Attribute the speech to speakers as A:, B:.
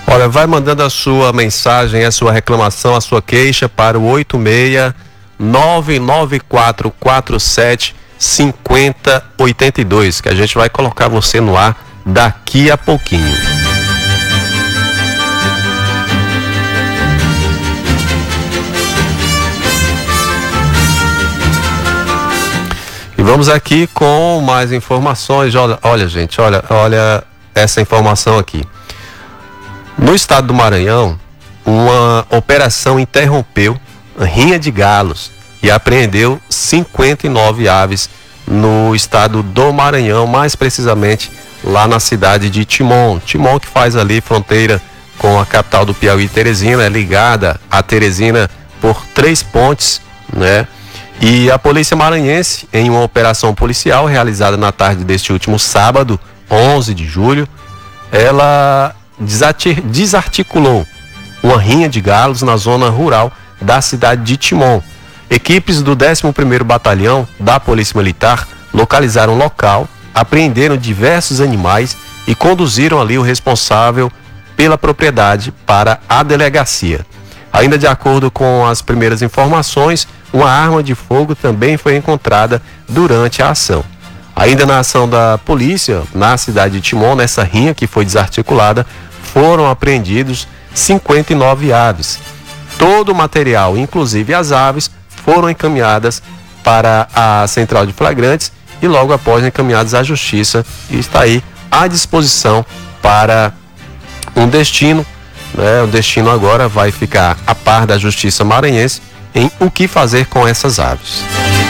A: Olha, vai mandando a sua mensagem, a sua reclamação, a sua queixa para o 86-99447-5082, que a gente vai colocar você no ar daqui a pouquinho. E vamos aqui com mais informações. Olha, gente, olha essa informação aqui. No estado do Maranhão, uma operação interrompeu rinha de galos e apreendeu 59 aves no estado do Maranhão, mais precisamente lá na cidade de Timon. Timon, que faz ali fronteira com a capital do Piauí, Teresina, é ligada a Teresina por 3 pontes, né? E a polícia maranhense, em uma operação policial realizada na tarde deste último sábado, 11 de julho, ela desarticulou uma rinha de galos na zona rural da cidade de Timon. Equipes do 11º Batalhão da Polícia Militar localizaram o local, apreenderam diversos animais e conduziram ali o responsável pela propriedade para a delegacia. Ainda de acordo com as primeiras informações, uma arma de fogo também foi encontrada durante a ação. Ainda na ação da polícia, na cidade de Timon, nessa rinha que foi desarticulada, foram apreendidos 59 aves. Todo o material, inclusive as aves, foram encaminhadas para a central de flagrantes e logo após encaminhadas à justiça, e está aí à disposição para um destino, né? O destino agora vai ficar a par da justiça maranhense em o que fazer com essas aves.